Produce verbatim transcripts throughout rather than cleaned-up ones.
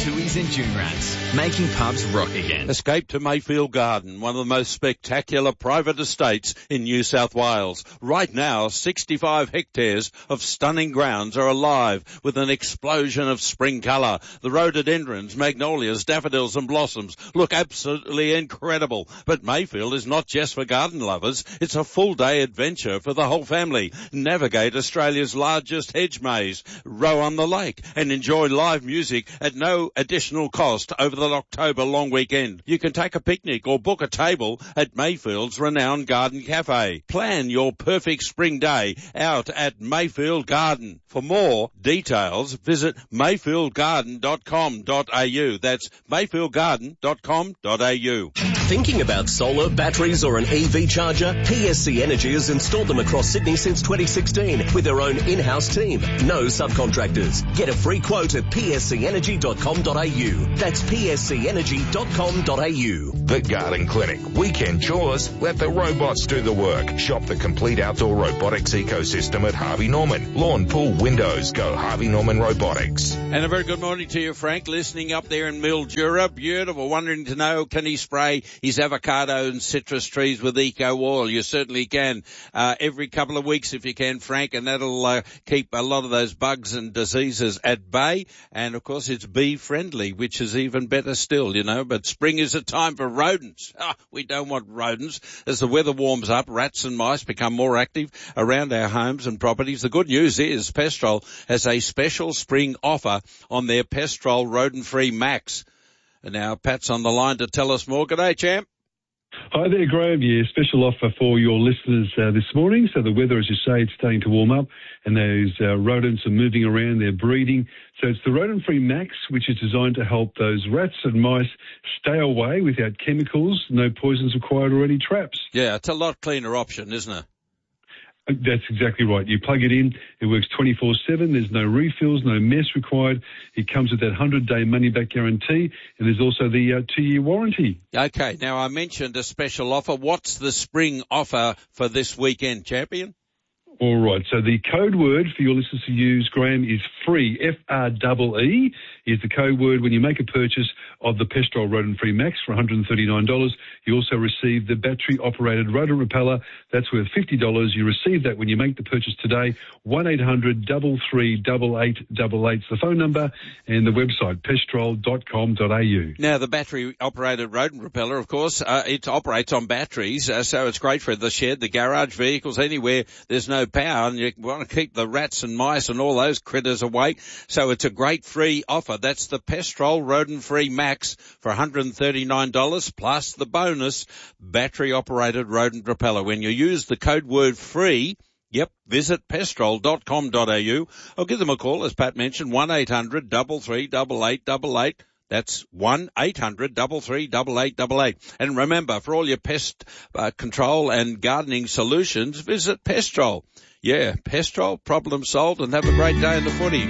Tooheys and Dune Rats, making pubs rock again. Escape to Mayfield Garden, one of the most spectacular private estates in New South Wales. Right now, sixty-five hectares of stunning grounds are alive with an explosion of spring colour. The rhododendrons, magnolias, daffodils and blossoms look absolutely incredible. But Mayfield is not just for garden lovers. It's a full-day adventure for the whole family. Navigate Australia's largest hedge maze, row on the lake and enjoy live music at no additional cost over the October long weekend. You can take a picnic or book a table at Mayfield's renowned garden cafe. Plan your perfect spring day out at Mayfield Garden. For more details, visit mayfield garden dot com dot a u. That's mayfield garden dot com dot a u. Thinking about solar, batteries or an E V charger? P S C Energy has installed them across Sydney since twenty sixteen with their own in-house team. No subcontractors. Get a free quote at p s c energy dot com dot a u. That's p s c energy dot com dot a u. The Garden Clinic. Weekend chores. Let the robots do the work. Shop the complete outdoor robotics ecosystem at Harvey Norman. Lawn, pool, windows. Go Harvey Norman Robotics. And a very good morning to you, Frank, listening up there in Mildura. Beautiful. Wondering to know, can he spray his avocado and citrus trees with Eco Oil? You certainly can. Uh, every couple of weeks if you can, Frank, and that'll uh, keep a lot of those bugs and diseases at bay. And, of course, it's bee-friendly, which is even better still, you know. But spring is a time for rodents. Oh, we don't want rodents. As the weather warms up, rats and mice become more active around our homes and properties. The good news is Pestrol has a special spring offer on their Pestrol Rodent-Free Max. And now Pat's on the line to tell us more. G'day, champ. Hi there, Graham. Yeah, special offer for your listeners uh, this morning. So the weather, as you say, it's starting to warm up and those uh, rodents are moving around, they're breeding. So it's the Rodent-Free Max, which is designed to help those rats and mice stay away without chemicals, no poisons required or any traps. Yeah, it's a lot cleaner option, isn't it? That's exactly right. You plug it in, it works twenty-four seven, there's no refills, no mess required. It comes with that one hundred day money-back guarantee, and there's also the uh, two-year warranty. Okay, now I mentioned a special offer. What's the spring offer for this weekend, champion? All right, so the code word for your listeners to use, Graham, is free. F R E E is the code word when you make a purchase of the Pestrol Rodent-Free Max for one hundred thirty-nine dollars. You also receive the battery-operated rodent repeller. That's worth fifty dollars. You receive that when you make the purchase today. one eight hundred, three three eight eight eight eight is the phone number, and the website, pestrol dot com dot a u. Now, the battery-operated rodent repeller, of course, uh, it operates on batteries, uh, so it's great for the shed, the garage, vehicles, anywhere there's no power, and you want to keep the rats and mice and all those critters away. So it's a great free offer. That's the Pestrol Rodent-Free Max for one hundred thirty-nine dollars plus the bonus battery-operated rodent repeller. When you use the code word free, yep, visit pestrol dot com dot a u or give them a call, as Pat mentioned, one eight hundred, three three eight eight eight eight. That's one eight hundred, three three eight eight eight eight. And remember, for all your pest uh, control and gardening solutions, visit Pestrol. Yeah, Pestrol, problem solved, and have a great day in the footy.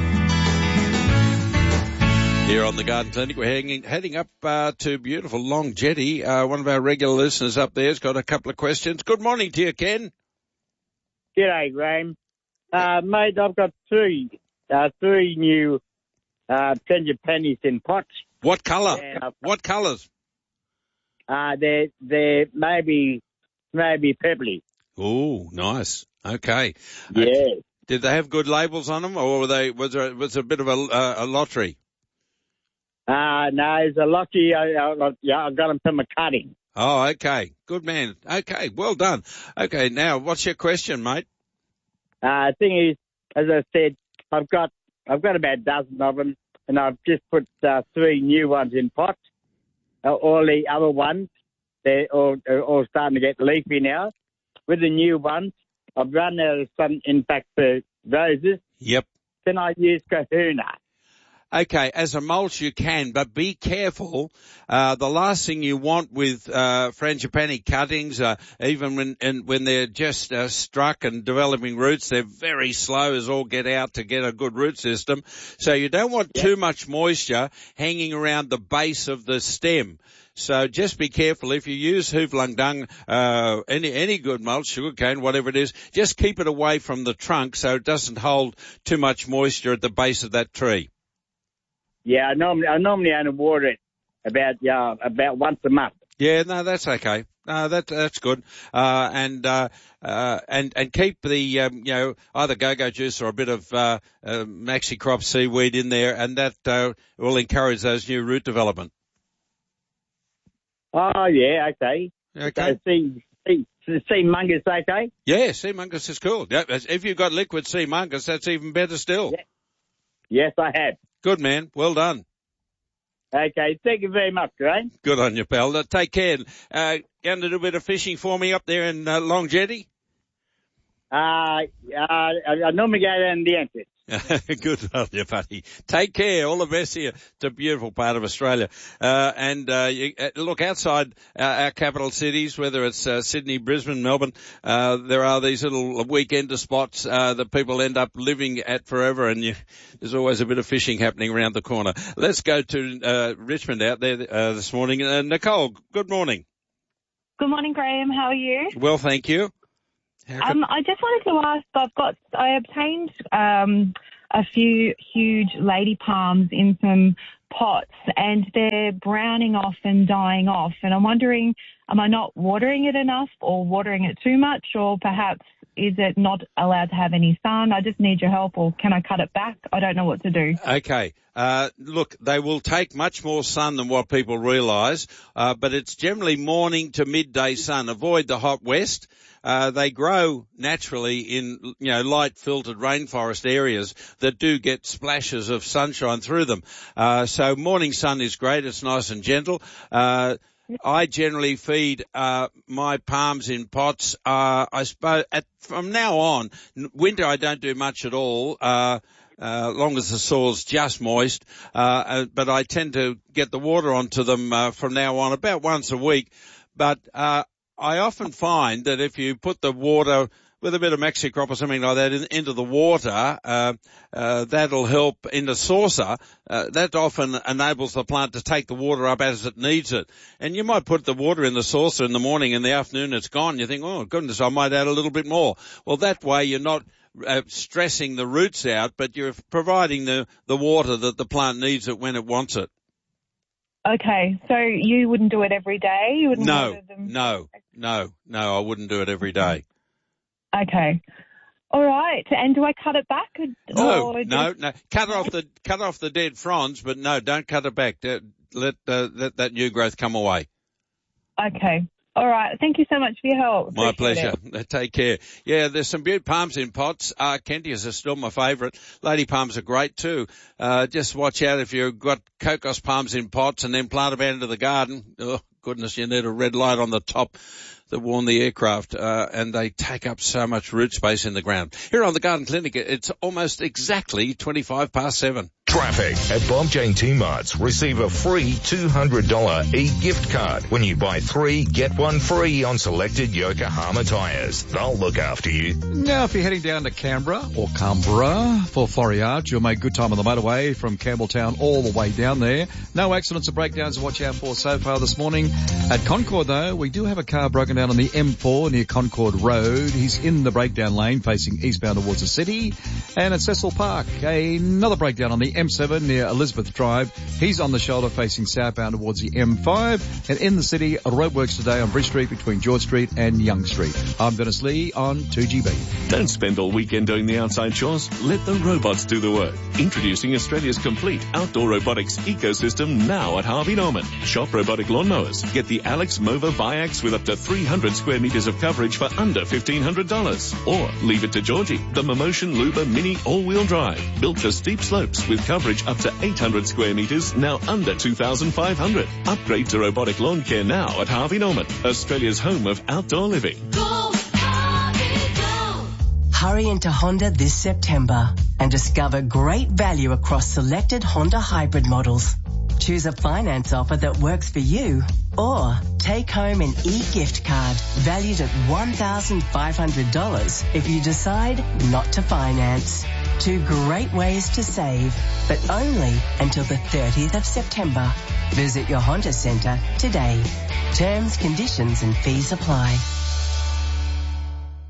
Here on the Garden Clinic, we're heading, heading up uh, to beautiful Long Jetty. Uh, one of our regular listeners up there has got a couple of questions. Good morning to you, Ken. G'day, Graham. Uh, mate, I've got three, uh, three new uh, frangipanis in pots. What colour? Uh, what colours? Uh, they're, they're maybe, maybe purpley. Oh, nice. Okay. Yeah. Uh, did they have good labels on them, or were they, was there, was there a bit of a, uh, a lottery? Uh, no, it's a lucky, I, I, yeah, I got them from a cutting. Oh, okay. Good man. Okay, well done. Okay, now, what's your question, mate? Uh, thing is, as I said, I've got, I've got about a dozen of them, and I've just put uh, three new ones in pots. Uh, all the other ones, they're all, are all starting to get leafy now. With the new ones, I've run out of sun, in fact, for roses. Yep. Then I use Kahuna. Okay, as a mulch you can, but be careful. Uh, the last thing you want with uh, frangipani cuttings, uh, even when and when they're just uh, struck and developing roots, they're very slow as all get out to get a good root system. So you don't want yep. too much moisture hanging around the base of the stem. So just be careful. If you use hooflung dung, uh, any, any good mulch, sugarcane, whatever it is, just keep it away from the trunk so it doesn't hold too much moisture at the base of that tree. Yeah, I normally I normally only water it about yeah about once a month. Yeah, no, that's okay. No, that that's good. Uh, and uh, uh, and and keep the um, you know either go-go juice or a bit of uh, uh, maxi crop seaweed in there, and that uh, will encourage those new root development. Oh yeah, okay. Okay. So sea sea sea mungus, okay. Yeah, sea mungus is cool. Yeah, if you've got liquid sea mungus, that's even better still. Yeah. Yes, I have. Good man. Well done. Okay, thank you very much, Graham. Good on you, pal. Uh, take care. Uh, going to do a bit of fishing for me up there in uh, Long Jetty? Uh, uh, I, I normally go down the entrance. Good on you, buddy. Take care. All the best here. It's a beautiful part of Australia. Uh, and, uh, you, uh, look, outside our, our capital cities, whether it's uh, Sydney, Brisbane, Melbourne, uh, there are these little weekender spots uh, that people end up living at forever, and you, there's always a bit of fishing happening around the corner. Let's go to uh, Richmond out there uh, this morning. Uh, Nicole, good morning. Good morning, Graham. How are you? Well, thank you. Um, I just wanted to ask, I've got, I obtained um, a few huge lady palms in some pots, and they're browning off and dying off. And I'm wondering, am I not watering it enough or watering it too much, or perhaps is it not allowed to have any sun? I just need your help, or can I cut it back? I don't know what to do. Okay. Uh, look, they will take much more sun than what people realise, uh, but it's generally morning to midday sun. Avoid the hot west. Uh, they grow naturally in, you know, light filtered rainforest areas that do get splashes of sunshine through them. Uh, so morning sun is great. It's nice and gentle. Uh, I generally feed, uh, my palms in pots. Uh, I suppose at, from now on, winter I don't do much at all. Uh, Uh, long as the soil's just moist, uh, uh, but I tend to get the water onto them, uh, from now on about once a week. But, uh, I often find that if you put the water with a bit of maxi crop or something like that in, into the water, uh, uh, that'll help in the saucer. Uh, that often enables the plant to take the water up as it needs it. And you might put the water in the saucer in the morning, in the afternoon it's gone. You think, oh goodness, I might add a little bit more. Well, that way you're not Uh, stressing the roots out, but you're providing the, the water that the plant needs it when it wants it. Okay, so you wouldn't do it every day? You wouldn't No, water them? no, no, no, I wouldn't do it every day. Okay. All right, and do I cut it back? No, or no, just... no. Cut off the, cut off the dead fronds, but no, don't cut it back. Let, uh, let that new growth come away. Okay. All right. Thank you so much for your help. My Appreciate pleasure. It. Take care. Yeah, there's some beaut palms in pots. Uh, Kentias are still my favourite. Lady palms are great too. Uh, just watch out if you've got cocos palms in pots and then plant them out into the garden. Oh, goodness, you need a red light on the top that warn the aircraft, uh, and they take up so much root space in the ground. Here on the Garden Clinic, it's almost exactly twenty-five past seven. Traffic at Bob Jane T-Marts. Receive a free two hundred dollars e-gift card when you buy three, get one free on selected Yokohama tyres. They'll look after you. Now, if you're heading down to Canberra or Canberra for Floriade, you'll make good time on the motorway from Campbelltown all the way down there. No accidents or breakdowns to watch out for so far this morning. At Concord, though, we do have a car broken down on the M four near Concord Road. He's in the breakdown lane facing eastbound towards the city. And at Cecil Park, another breakdown on the M seven near Elizabeth Drive. He's on the shoulder facing southbound towards the M five. And in the city, roadworks today on Bridge Street between George Street and Young Street. I'm Dennis Lee on two G B. Don't spend all weekend doing the outside chores. Let the robots do the work. Introducing Australia's complete outdoor robotics ecosystem now at Harvey Norman. Shop robotic lawnmowers. Get the Alex Mova Viax with up to three hundred square metres of coverage for under fifteen hundred dollars. Or leave it to Georgie, the Momotion Luba Mini all-wheel drive. Built for steep slopes with coverage up to eight hundred square metres, now under two thousand five hundred. Upgrade to robotic lawn care now at Harvey Norman, Australia's home of outdoor living. Go, Harvey, go! Hurry into Honda this September and discover great value across selected Honda hybrid models. Choose a finance offer that works for you, or take home an e-gift card valued at one thousand five hundred dollars if you decide not to finance. Two great ways to save, but only until the thirtieth of September. Visit your Honda Centre today. Terms, conditions and fees apply.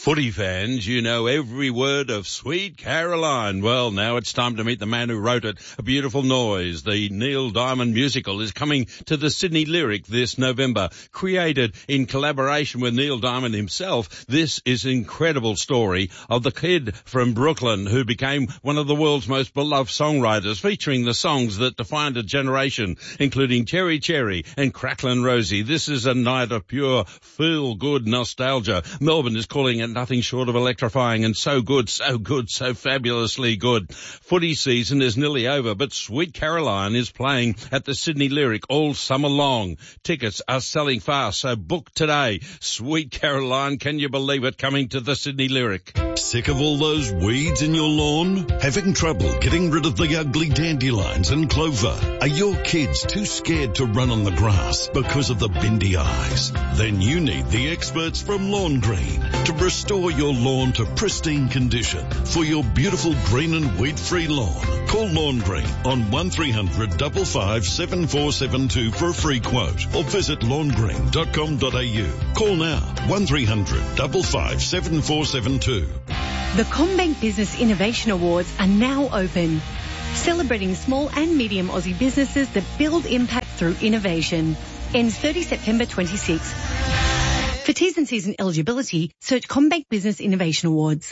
Footy fans, you know every word of Sweet Caroline. Well, now it's time to meet the man who wrote it, A Beautiful Noise. The Neil Diamond musical is coming to the Sydney Lyric this November. Created in collaboration with Neil Diamond himself, this is an incredible story of the kid from Brooklyn who became one of the world's most beloved songwriters, featuring the songs that defined a generation, including Cherry Cherry and Cracklin' Rosie. This is a night of pure feel-good nostalgia. Melbourne is calling it nothing short of electrifying, and so good, so good, so fabulously good. Footy season is nearly over, but Sweet Caroline is playing at the Sydney Lyric all summer long. Tickets are selling fast, so book today. Sweet Caroline, can you believe it, coming to the Sydney Lyric? Sick of all those weeds in your lawn? Having trouble getting rid of the ugly dandelions and clover? Are your kids too scared to run on the grass because of the bendy eyes? Then you need the experts from Lawn Green to restore your lawn to pristine condition for your beautiful green and weed-free lawn. Call Lawn Green on one three hundred five five seven four seven two for a free quote, or visit lawn green dot com dot a u. Call now, one three hundred five five seven four seven two. The CommBank Business Innovation Awards are now open, celebrating small and medium Aussie businesses that build impact through innovation. Ends thirtieth September twenty-sixth. For T's and C's and eligibility, search CommBank Business Innovation Awards.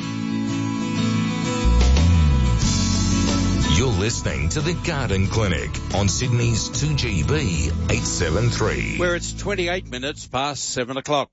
You're listening to The Garden Clinic on Sydney's two G B eight seventy-three. Where it's twenty-eight minutes past seven o'clock.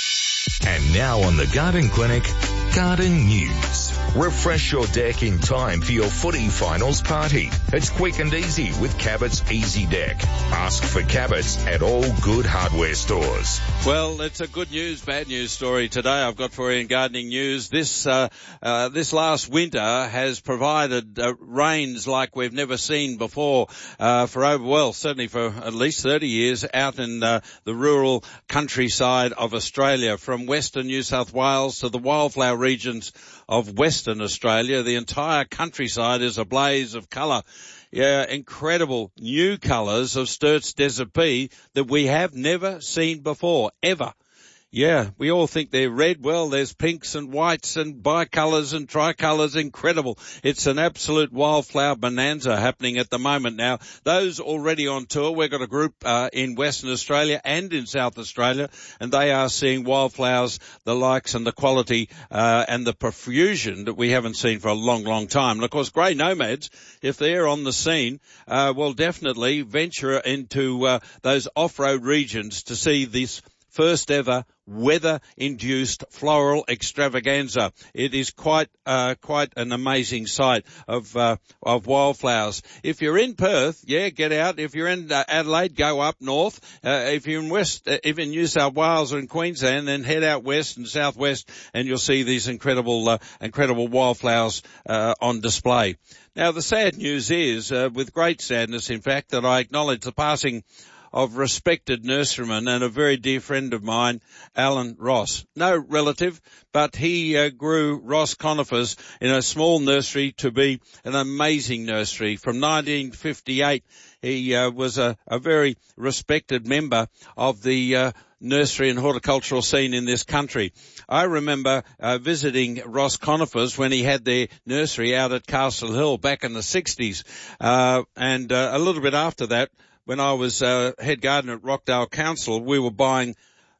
And now on The Garden Clinic, Garden News. Refresh your deck in time for your footy finals party. It's quick and easy with Cabot's Easy Deck. Ask for Cabot's at all good hardware stores. Well, it's a good news, bad news story today I've got for you in gardening news. This uh, uh, this last winter has provided uh, rains like we've never seen before uh, for over, well, certainly for at least thirty years out in uh, the rural countryside of Australia, from western New South Wales to the wildflower regions of Western Australia. The entire countryside is a blaze of colour. Yeah, incredible new colours of Sturt's Desert Pea that we have never seen before, ever. Yeah, we all think they're red. Well, there's pinks and whites and bicolours and tricolours. Incredible. It's an absolute wildflower bonanza happening at the moment. Now, those already on tour, we've got a group uh, in Western Australia and in South Australia, and they are seeing wildflowers, the likes and the quality uh, and the profusion that we haven't seen for a long, long time. And, of course, grey nomads, if they're on the scene, uh, will definitely venture into uh, those off-road regions to see this first ever weather-induced floral extravaganza. It is quite, uh, quite an amazing sight of, uh, of wildflowers. If you're in Perth, yeah, get out. If you're in uh, Adelaide, go up north. Uh, if you're in West, uh, if in New South Wales or in Queensland, then head out west and southwest, and you'll see these incredible, uh, incredible wildflowers, uh, on display. Now, the sad news is, uh, with great sadness, in fact, that I acknowledge the passing of respected nurseryman and a very dear friend of mine, Alan Ross. No relative, but he uh, grew Ross conifers in a small nursery to be an amazing nursery. From nineteen fifty-eight, he uh, was a, a very respected member of the uh, nursery and horticultural scene in this country. I remember uh, visiting Ross Conifers when he had their nursery out at Castle Hill back in the sixties, uh, and uh, a little bit after that, when I was uh, head gardener at Rockdale Council, we were buying,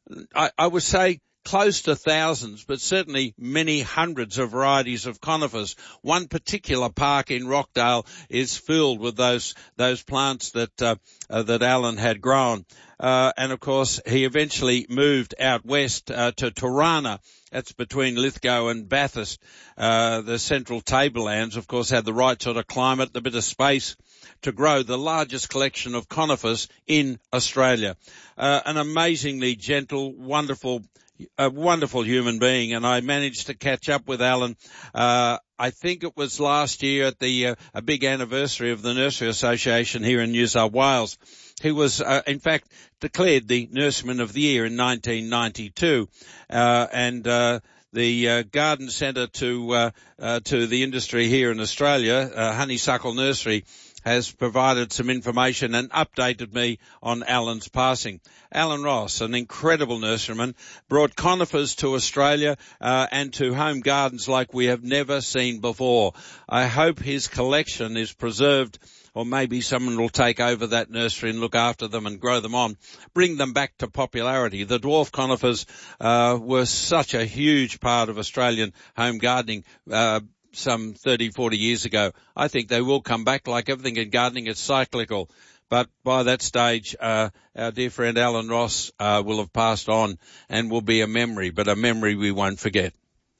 I, I would say, close to thousands, but certainly many hundreds of varieties of conifers. One particular park in Rockdale is filled with those those plants that uh, uh, that Alan had grown. Uh, and of course, he eventually moved out west uh, to Turana. That's between Lithgow and Bathurst. Uh, the central tablelands, of course, had the right sort of climate, the bit of space to grow the largest collection of conifers in Australia. Uh, an amazingly gentle, wonderful, a wonderful human being, and I managed to catch up with Alan. Uh, I think it was last year at the uh, a big anniversary of the Nursery Association here in New South Wales. He was, uh, in fact, declared the Nurseryman of the Year in nineteen ninety-two, uh, and uh, the uh, garden centre to uh, uh, to the industry here in Australia, uh, Honeysuckle Nursery, has provided some information and updated me on Alan's passing. Alan Ross, an incredible nurseryman, brought conifers to Australia uh, and to home gardens like we have never seen before. I hope his collection is preserved, or maybe someone will take over that nursery and look after them and grow them on, bring them back to popularity. The dwarf conifers uh, were such a huge part of Australian home gardening uh, some thirty, forty years ago. I think they will come back. Like everything in gardening, it's cyclical. But by that stage, uh, our dear friend Alan Ross uh, will have passed on and will be a memory, but a memory we won't forget.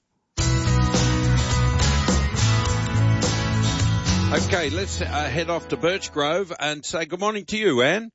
Okay, let's uh, head off to Birch Grove and say good morning to you, Anne.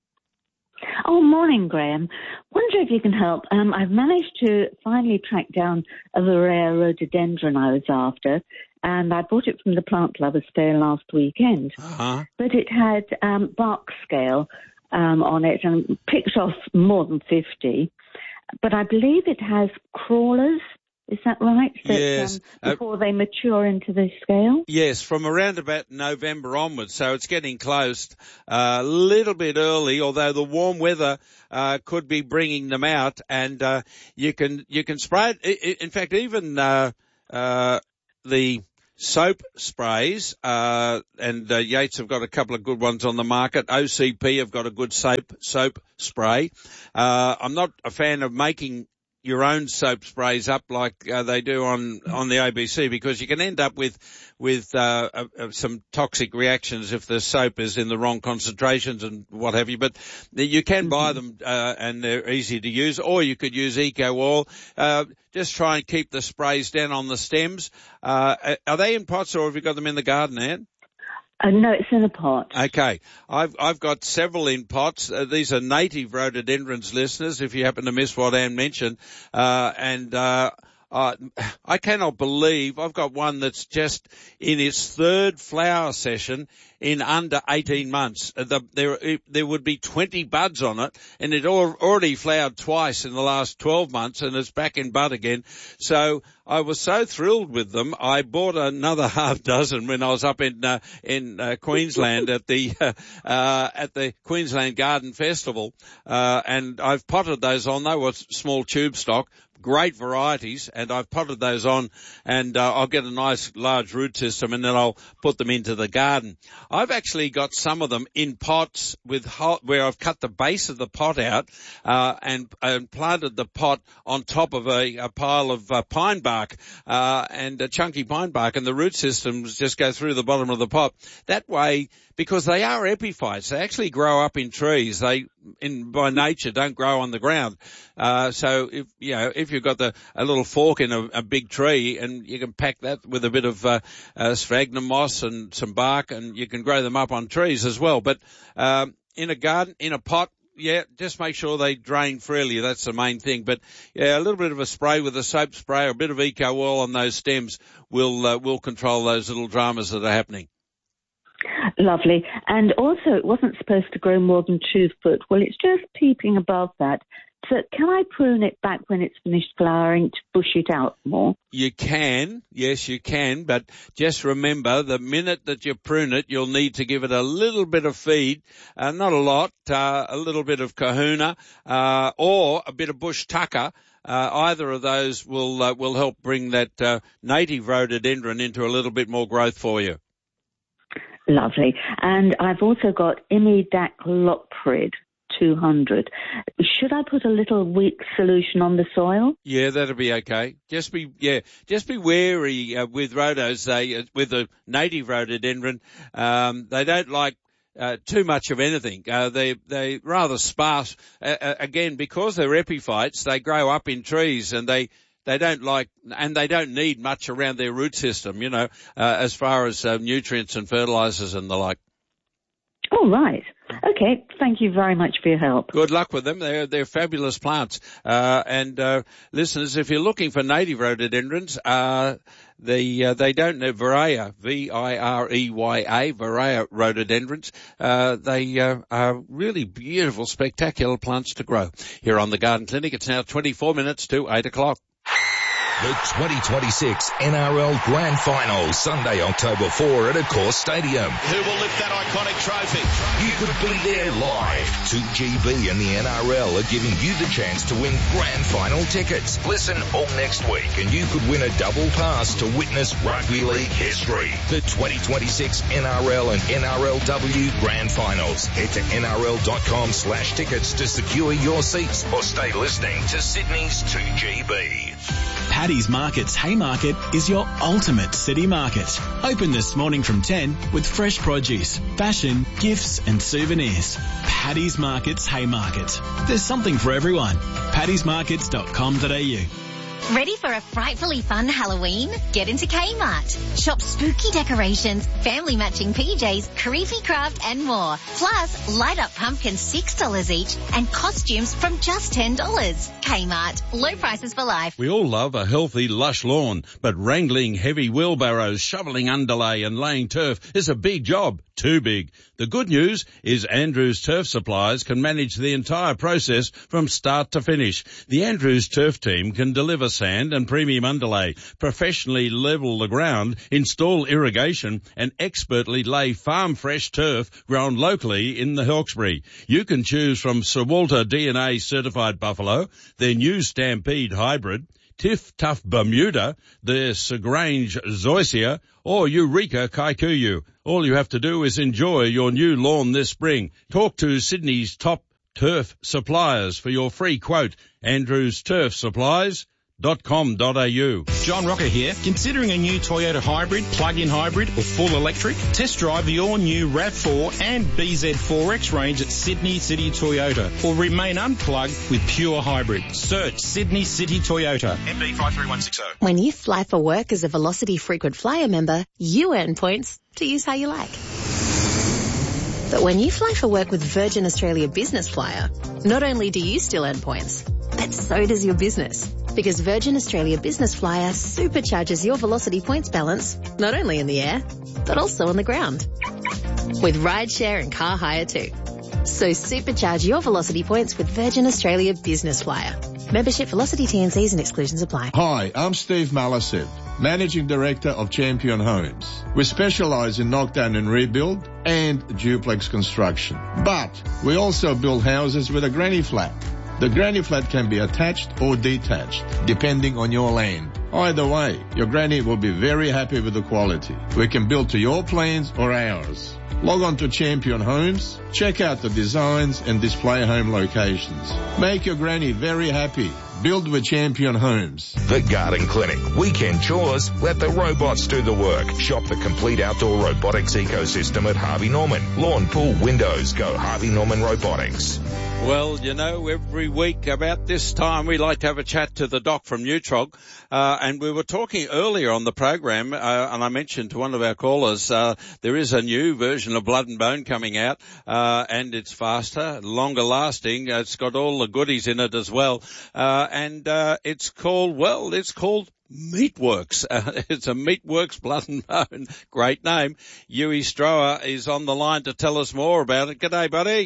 Oh, morning, Graham. Wonder if you can help. Um, I've managed to finally track down a Varroa rhododendron I was after, and I bought it from the Plant Lovers Fair last weekend. Uh-huh. But it had um, bark scale um, on it and picked off more than fifty. But I believe it has crawlers. Is that right? That, yes. Um, before uh, they mature into the scale? Yes, from around about November onwards, so it's getting close. A uh, little bit early, although the warm weather uh, could be bringing them out, and uh, you can you can spray it. In fact, even uh, uh, the soap sprays, uh, and uh, Yates have got a couple of good ones on the market. O C P have got a good soap soap spray. Uh, I'm not a fan of making your own soap sprays up like uh, they do on on the A B C, because you can end up with with uh, uh, some toxic reactions if the soap is in the wrong concentrations and what have you. But you can buy them uh, and they're easy to use, or you could use Eco Oil. Uh, just try and keep the sprays down on the stems. Uh, are they in pots, or have you got them in the garden, Anne? Uh, no, it's in a pot. Okay. I've, I've got several in pots. Uh, these are native rhododendrons, listeners, if you happen to miss what Anne mentioned. Uh, and, uh, uh, I cannot believe I've got one that's just in its third flower session in under eighteen months. Uh, the, there, there would be twenty buds on it, and it al- already flowered twice in the last twelve months, and it's back in bud again. So I was so thrilled with them. I bought another half dozen when I was up in uh, in uh, Queensland at the uh, uh, at the Queensland Garden Festival, uh, and I've potted those on. They were small tube stock. Great varieties, and I've potted those on, and uh, I'll get a nice large root system, and then I'll put them into the garden. I've actually got some of them in pots with ho- where I've cut the base of the pot out uh, and, and planted the pot on top of a, a pile of uh, pine bark uh, and a chunky pine bark, and the root systems just go through the bottom of the pot. That way, because they are epiphytes, they actually grow up in trees. They, in by nature, don't grow on the ground. Uh, so if you know if you've got the a little fork in a, a big tree, and you can pack that with a bit of uh, uh, sphagnum moss and some bark, and you can grow them up on trees as well. But um, in a garden, in a pot, yeah, just make sure they drain freely. That's the main thing. But yeah, a little bit of a spray with a soap spray or a bit of Eco Oil on those stems will uh, will control those little dramas that are happening. Lovely. And also, it wasn't supposed to grow more than two foot. Well, it's just peeping above that. So can I prune it back when it's finished flowering to push it out more? You can. Yes, you can. But just remember, the minute that you prune it, you'll need to give it a little bit of feed, uh, not a lot, uh, a little bit of kahuna, uh, or a bit of bush tucker. Uh, either of those will, uh, will help bring that, uh, native rhododendron into a little bit more growth for you. Lovely. And I've also got imidacloprid two hundred. Should I put a little weak solution on the soil? Yeah, that'll be okay. Just be, yeah, just be wary uh, with rhodos. They, uh, with the native rhododendron, um, they don't like Uh, too much of anything. Uh, they, they rather sparse. Uh, uh, again, because they're epiphytes, they grow up in trees, and they, they don't like, and they don't need much around their root system, you know, uh, as far as uh, nutrients and fertilizers and the like. Oh, right. Okay. Thank you very much for your help. Good luck with them. They're, they're fabulous plants. Uh, and, uh, listeners, if you're looking for native rhododendrons, uh, the, uh, they don't know Varroa, V I R E Y A, Varroa rhododendrons. Uh, they, uh, are really beautiful, spectacular plants to grow. Here on the Garden Clinic, it's now twenty-four minutes to eight o'clock. The twenty twenty-six N R L Grand Final, Sunday, October fourth at Accor Stadium. Who will lift that iconic trophy? You could be there live. two G B and the N R L are giving you the chance to win Grand Final tickets. Listen all next week and you could win a double pass to witness rugby league history. The twenty twenty-six N R L and N R L W Grand Finals. Head to N R L dot com slash tickets to secure your seats or stay listening to Sydney's two G B. Paddy's Market's Haymarket is your ultimate city market. Open this morning from ten with fresh produce, fashion, gifts and souvenirs. Paddy's Market's Haymarket. There's something for everyone. paddys markets dot com dot a u. Ready for a frightfully fun Halloween? Get into Kmart. Shop spooky decorations, family matching P Js, creepy craft and more. Plus, light up pumpkins six dollars each and costumes from just ten dollars. Kmart. Low prices for life. We all love a healthy, lush lawn, but wrangling heavy wheelbarrows, shoveling underlay and laying turf is a big job. Too big. The good news is Andrews Turf Supplies can manage the entire process from start to finish. The Andrews Turf team can deliver sand and premium underlay, professionally level the ground, install irrigation and expertly lay farm fresh turf grown locally in the Hawkesbury. You can choose from Sir Walter D N A certified buffalo, their new Stampede hybrid, Tiff Tough Bermuda, the Segrange Zoysia, or Eureka Kikuyu. All you have to do is enjoy your new lawn this spring. Talk to Sydney's top turf suppliers for your free quote. Andrews Turf Supplies. dot com dot a u. John Rocker here. Considering a new Toyota hybrid, plug-in hybrid or full electric? Test drive the all-new RAV four and B Z four X range at Sydney City Toyota or remain unplugged with pure hybrid. Search Sydney City Toyota. M B five three one six zero. When you fly for work as a Velocity Frequent Flyer member, you earn points to use how you like. But when you fly for work with Virgin Australia Business Flyer, not only do you still earn points, but so does your business. Because Virgin Australia Business Flyer supercharges your Velocity points balance, not only in the air, but also on the ground. With rideshare and car hire too. So supercharge your Velocity points with Virgin Australia Business Flyer. Membership, Velocity T and Cs and exclusions apply. Hi, I'm Steve Malasev, Managing Director of Champion Homes. We specialise in knockdown and rebuild and duplex construction. But we also build houses with a granny flat. The granny flat can be attached or detached, depending on your land. Either way, your granny will be very happy with the quality. We can build to your plans or ours. Log on to Champion Homes, check out the designs and display home locations. Make your granny very happy. Build with Champion Homes. The Garden Clinic. Weekend chores. Let the robots do the work. Shop the complete outdoor robotics ecosystem at Harvey Norman. Lawn, pool, windows. Go Harvey Norman Robotics. Well, you know, every week about this time we like to have a chat to the doc from Nutrog. Uh, and we were talking earlier on the program, uh, and I mentioned to one of our callers, uh, there is a new version of Blood and Bone coming out, uh, and it's faster, longer lasting. It's got all the goodies in it as well. Uh, and, uh, it's called, well, it's called Meatworks. Uh, it's a Meatworks Blood and Bone. Great name. Huey Strower is on the line to tell us more about it. G'day, buddy.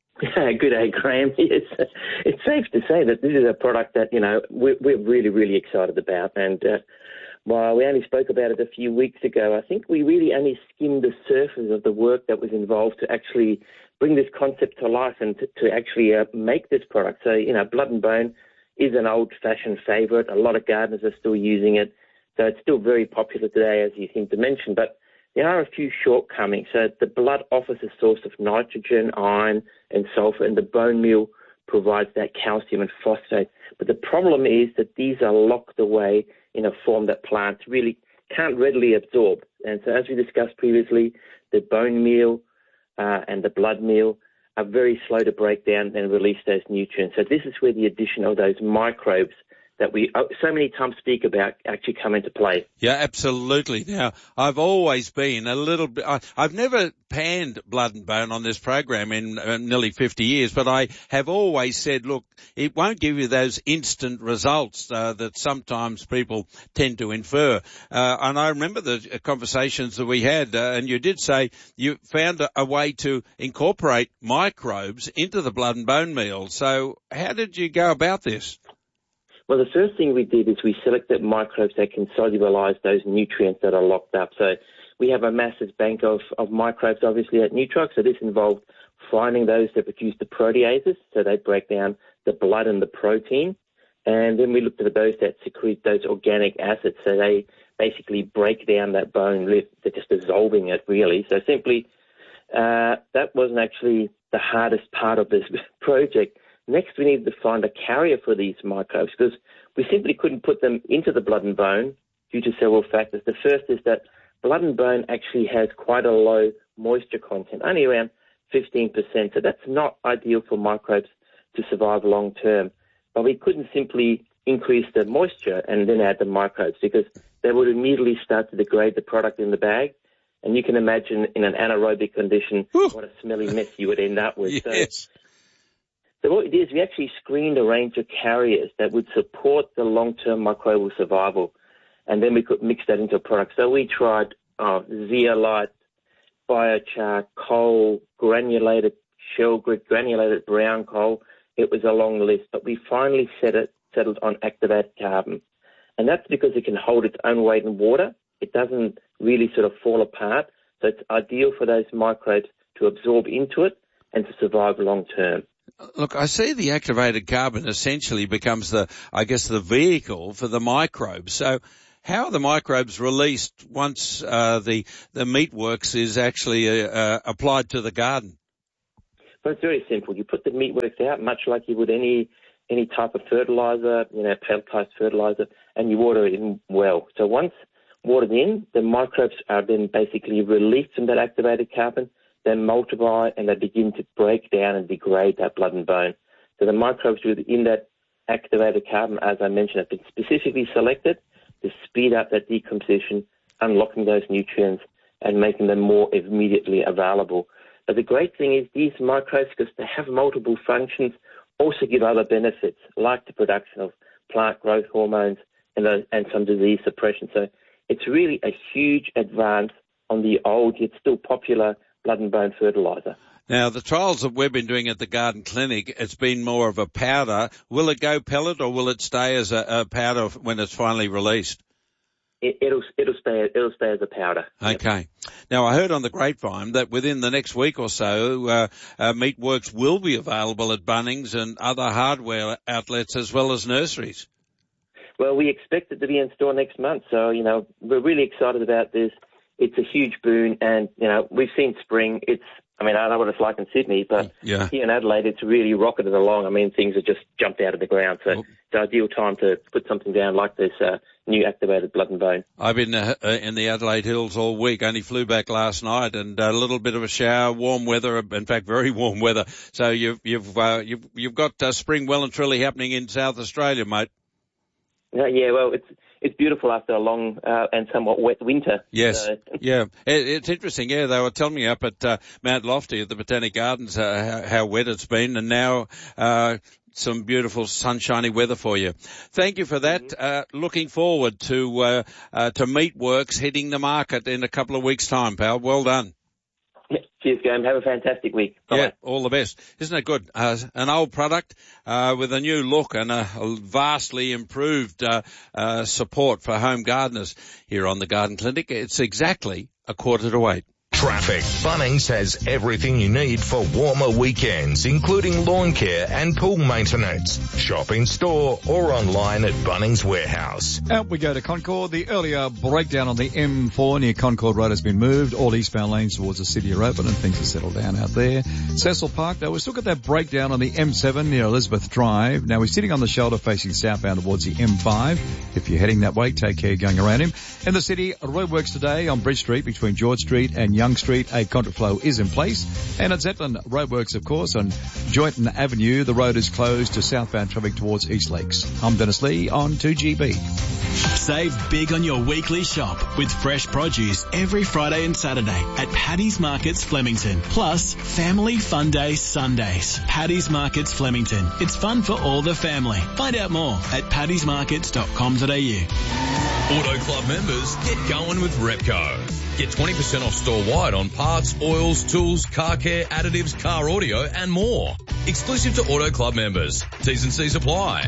Good day, Graham. It's, it's safe to say that this is a product that, you know, we're, we're really, really excited about. And uh, while we only spoke about it a few weeks ago, I think we really only skimmed the surface of the work that was involved to actually bring this concept to life and to, to actually uh, make this product. So, you know, Blood and Bone is an old-fashioned favourite. A lot of gardeners are still using it. So it's still very popular today, as you seem to mention. But there are a few shortcomings. So the blood offers a source of nitrogen, iron, and sulfur, and the bone meal provides that calcium and phosphate. But the problem is that these are locked away in a form that plants really can't readily absorb. And so as we discussed previously, the bone meal uh, and the blood meal are very slow to break down and release those nutrients. So this is where the addition of those microbes that we so many times speak about actually come into play. Yeah, absolutely. Now, I've always been a little bit, I, I've never panned Blood and Bone on this program in uh, nearly fifty years, but I have always said, look, it won't give you those instant results uh, that sometimes people tend to infer. Uh, and I remember the conversations that we had, uh, and you did say you found a, a way to incorporate microbes into the Blood and Bone meal. So how did you go about this? Well, the first thing we did is we selected microbes that can solubilize those nutrients that are locked up. So we have a massive bank of, of microbes, obviously, at Nutrox. So this involved finding those that produce the proteases, so they break down the blood and the protein. And then we looked at those that secrete those organic acids, so they basically break down that bone. They're just dissolving it, really. So simply, uh, that wasn't actually the hardest part of this project. Next, we needed to find a carrier for these microbes because we simply couldn't put them into the blood and bone due to several factors. The first is that blood and bone actually has quite a low moisture content, only around fifteen percent. So that's not ideal for microbes to survive long term. But we couldn't simply increase the moisture and then add the microbes because they would immediately start to degrade the product in the bag. And you can imagine in an anaerobic condition Ooh. what a smelly mess you would end up with. Yes. So, so what we did is we actually screened a range of carriers that would support the long-term microbial survival. And then we could mix that into a product. So we tried uh, zeolite, biochar, coal, granulated shell grit, granulated brown coal. It was a long list, but we finally set it, settled on activated carbon. And that's because it can hold its own weight in water. It doesn't really sort of fall apart. So it's ideal for those microbes to absorb into it and to survive long term. Look, I see the activated carbon essentially becomes the, I guess, the vehicle for the microbes. So how are the microbes released once uh, the, the Meatworks is actually uh, applied to the garden? Well, it's very simple. You put the Meatworks out, much like you would any any type of fertilizer, you know, pelletized fertilizer, and you water it in well. So once watered in, the microbes are then basically released from that activated carbon, they multiply, and they begin to break down and degrade that blood and bone. So the microbes within that activated carbon, as I mentioned, have been specifically selected to speed up that decomposition, unlocking those nutrients and making them more immediately available. But the great thing is these microbes, because they have multiple functions, also give other benefits, like the production of plant growth hormones and, uh, and some disease suppression. So it's really a huge advance on the old yet still popular blood and bone fertilizer. Now, the trials that we've been doing at the Garden Clinic, it's been more of a powder. Will it go pellet or will it stay as a, a powder when it's finally released? It, it'll it'll stay it'll stay as a powder. Okay. Yep. Now I heard on the grapevine that within the next week or so, uh, uh, Meatworks will be available at Bunnings and other hardware outlets as well as nurseries. Well, we expect it to be in store next month, so you know we're really excited about this. It's a huge boon, and you know we've seen spring. It's I mean, I don't know what it's like in Sydney, but yeah. here in Adelaide, it's really rocketed along. I mean, things have just jumped out of the ground. So oh. it's the ideal time to put something down like this uh, new activated blood and bone. I've been uh, in the Adelaide Hills all week. Only flew back last night, and a little bit of a shower, warm weather. In fact, very warm weather. So you've you've uh, you've, you've got uh, spring well and truly happening in South Australia, mate. Uh, yeah, well, it's. It's beautiful after a long uh, and somewhat wet winter. Yes, so. yeah. It, it's interesting. Yeah, they were telling me up at uh, Mount Lofty at the Botanic Gardens uh, how, how wet it's been, and now uh, some beautiful sunshiny weather for you. Thank you for that. Mm-hmm. Uh, looking forward to uh, uh, to Meatworks hitting the market in a couple of weeks' time, pal. Well done. Cheers, Graham. Have a fantastic week. Bye-bye. Yeah, all the best. Isn't it good? Uh, an old product uh, with a new look and a, a vastly improved uh, uh, support for home gardeners here on the Garden Clinic. It's exactly a quarter to eight. Traffic. Bunnings has everything you need for warmer weekends, including lawn care and pool maintenance. Shop in store or online at Bunnings Warehouse. Out we go to Concord. The earlier breakdown on the M four near Concord Road has been moved. All eastbound lanes towards the city are open and things are settled down out there. Cecil Park, though, we still got that breakdown on the M seven near Elizabeth Drive. Now we're sitting on the shoulder facing southbound towards the M five. If you're heading that way, take care going around him. In the city, roadworks today on Bridge Street between George Street and Young Street. A contraflow is in place. And at Zetland, roadworks, of course, on Joynton Avenue. The road is closed to southbound traffic towards East Lakes. I'm Dennis Lee on two G B. Save big on your weekly shop with fresh produce every Friday and Saturday at Paddy's Markets Flemington. Plus, Family Fun Day Sundays. Paddy's Markets Flemington. It's fun for all the family. Find out more at paddys markets dot com dot a u. Auto Club members, get going with Repco. Get twenty percent off store-wide on parts, oils, tools, car care, additives, car audio, and more. Exclusive to Auto Club members. T's and C's apply.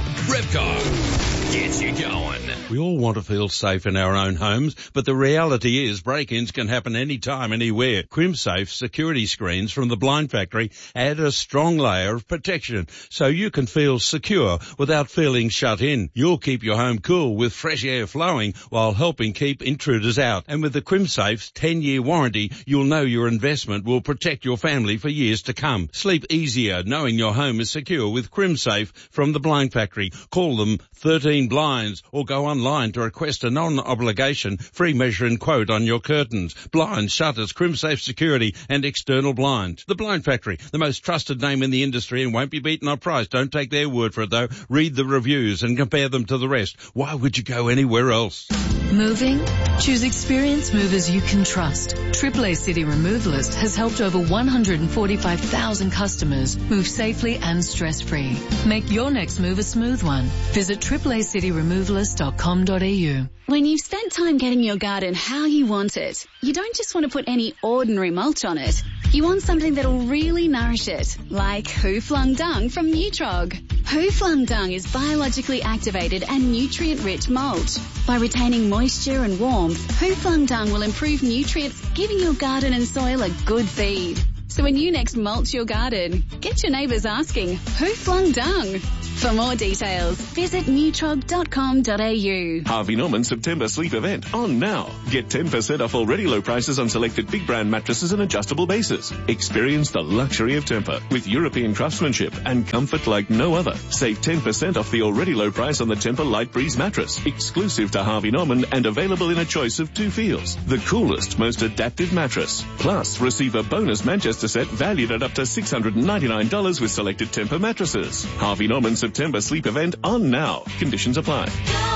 Repco gets you going. We all want to feel safe in our own homes, but the reality is break-ins can happen anytime, anywhere. CrimSafe security screens from the Blind Factory add a strong layer of protection so you can feel secure without feeling shut in. You'll keep your home cool with fresh air flowing while helping keep intruders out. And with the CrimSafe's ten-year warranty, you'll know your investment will protect your family for years to come. Sleep easier knowing your home is secure with CrimSafe from the Blind Factory. Call them thirteen blinds or go online to request a non-obligation free measure and quote on your curtains, blinds, shutters, CrimSafe security and external blinds. The Blind Factory, the most trusted name in the industry and won't be beaten on price. Don't take their word for it though. Read the reviews and compare them to the rest. Why would you go anywhere else? Moving? Choose experienced movers you can trust. Triple A City Removalist has helped over one hundred forty-five thousand customers move safely and stress-free. Make your next move a smooth one. Visit triple a city removalist dot com dot a u. When you've spent time getting your garden how you want it, you don't just want to put any ordinary mulch on it. You want something that'll really nourish it, like Who Flung Dung from Nutrog. Who Flung Dung is biologically activated and nutrient-rich mulch. By retaining moisture and warmth, Who Flung Dung will improve nutrients, giving your garden and soil a good feed. So when you next mulch your garden, get your neighbours asking, who flung dung? For more details, visit nutrog dot com dot a u. Harvey Norman September sleep event on now. Get ten percent off already low prices on selected big brand mattresses and adjustable bases. Experience the luxury of Tempur with European craftsmanship and comfort like no other. Save ten percent off the already low price on the Tempur Light Breeze mattress, exclusive to Harvey Norman and available in a choice of two feels. The coolest, most adaptive mattress. Plus, receive a bonus Manchester set valued at up to six hundred ninety-nine dollars with selected Tempur mattresses. Harvey Norman September sleep event on now. Conditions apply.